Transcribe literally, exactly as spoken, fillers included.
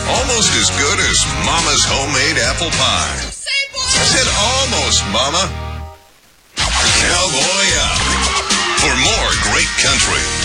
Almost as good as Mama's homemade apple pie. I said almost, Mama. Cowboy up. For more great country.